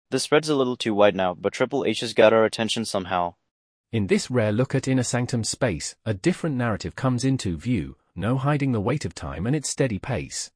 The spread's a little too wide now, but Triple H's got our attention somehow. In this rare look at Inner Sanctum space, a different narrative comes into view, no hiding the weight of time and its steady pace.